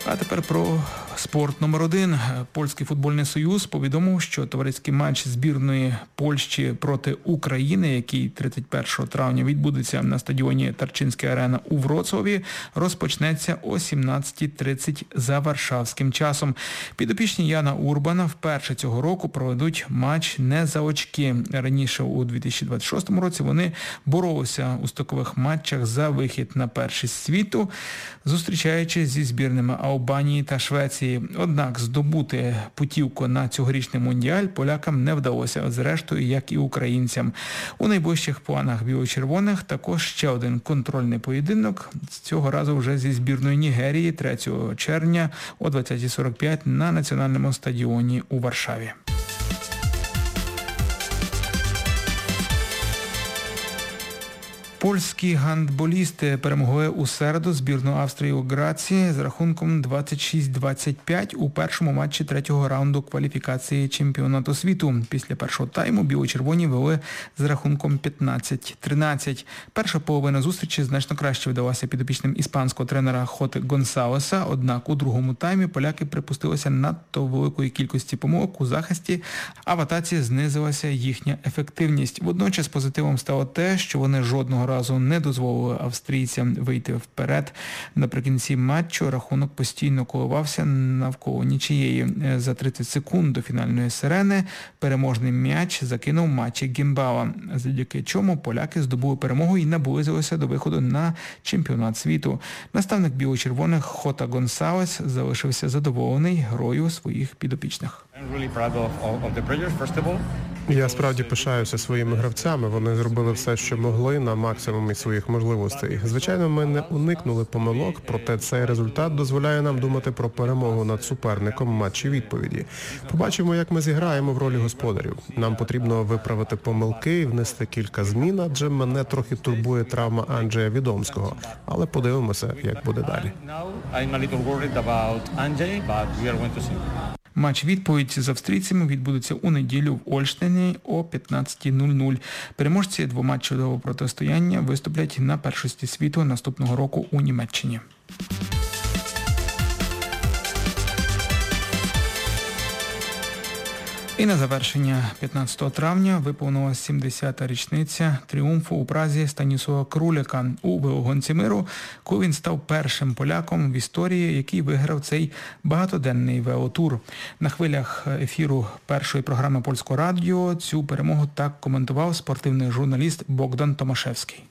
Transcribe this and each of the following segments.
А тепер про спорт номер 1. Польський футбольний союз повідомив, що товариський матч збірної Польщі проти України, який 31 травня відбудеться на стадіоні Тарчинська арена у Вроцлаві, розпочнеться о 17:30 за варшавським часом. Підопічні Яна Урбана вперше цього року проведуть матч не за очки. Раніше у 2026 році вони боролися у стокових матчах за вихід на першість світу, зустрічаючись зі збірними Албанії та Швеції. Однак здобути путівку на цьогорічний Мундіаль полякам не вдалося, зрештою, як і українцям. У найближчих планах біло-червоних також ще один контрольний поєдинок, цього разу вже зі збірною Нігерії 3 червня о 20:45 на національному стадіоні у Варшаві. Польські гандболісти перемогли у середу збірну Австрії у Граці з рахунком 26-25 у першому матчі третього раунду кваліфікації чемпіонату світу. Після першого тайму біло-червоні вели з рахунком 15-13. Перша половина зустрічі значно краще вдалася підопічним іспанського тренера Хоте Гонсалеса, однак у другому таймі поляки припустилися надто великої кількості помилок у захисті, а в атаці знизилася їхня ефективність. Водночас позитивом стало те, що вони жодного разу не дозволили австрійцям вийти вперед. Наприкінці матчу рахунок постійно коливався навколо нічиєї. За 30 секунд до фінальної сирени переможний м'яч закинув Матій Гімбала, завдяки чому поляки здобули перемогу і наблизилися до виходу на чемпіонат світу. Наставник біло-червоних Хоте Гонсалес залишився задоволений грою своїх підопічних. Я справді пишаюся своїми гравцями. Вони зробили все, що могли, на максимумі своїх можливостей. Звичайно, ми не уникнули помилок, проте цей результат дозволяє нам думати про перемогу над суперником в матчі відповіді. Побачимо, як ми зіграємо в ролі господарів. Нам потрібно виправити помилки і внести кілька змін, адже мене трохи турбує травма Анджея Відомського. Але подивимося, як буде далі. Матч-відповідь з австрійцями відбудеться у неділю в Ольштині о 15:00. Переможці двоматчевого протистояння виступлять на першості світу наступного року у Німеччині. І на завершення 15 травня виповнилась 70-та річниця тріумфу у Празі Станіслава Круляка у велогонці миру, коли він став першим поляком в історії, який виграв цей багатоденний велотур. На хвилях ефіру першої програми Польського радіо цю перемогу так коментував спортивний журналіст Богдан Томашевський.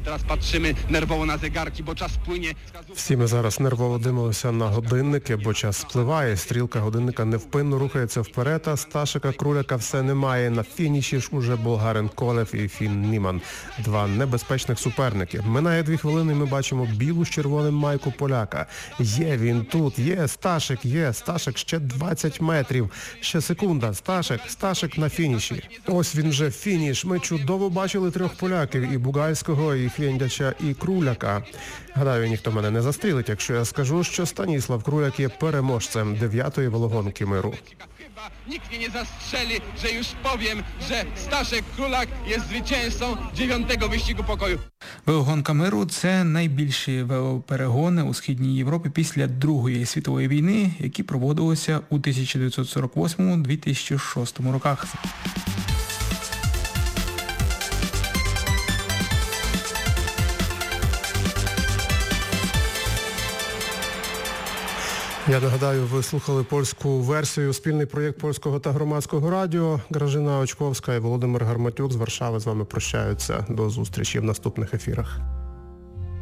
Всі ми зараз нервово дивимося на годинники, бо час спливає, стрілка годинника невпинно рухається вперед, а Сташика Круляка все немає. На фініші ж уже болгарин Колев і Фін Німан. Два небезпечних суперники. Минає 2 хвилини і ми бачимо білу з червоним майку поляка. Є він тут, є Сташик ще 20 метрів. Ще секунда, Сташик на фініші. Ось він вже фініш. Ми чудово бачили 3 поляків, і Бугальського, і Хвєндяча, і Круляка. Гадаю, ніхто мене не застрілить, якщо я скажу, що Станіслав Круляк є переможцем 9-ї велогонки миру. Nikt mnie nie zastrzeli, że już powiem, że Staszek Królak jest zwycięzcą 9-go wyścigu pokoju. Велогонка миру – це найбільші велоперегони у Східній Європі після Другої світової війни, які проводилися у 1948-2006 роках. Я нагадаю, ви слухали польську версію, спільний проєкт Польського та Громадського радіо. Гражина Очковська і Володимир Гарматюк з Варшави з вами прощаються. До зустрічі в наступних ефірах.